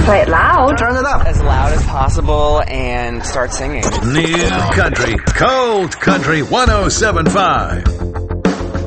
Play it loud. Turn it up as loud as possible and start singing. New Country, Cold Country 107.5.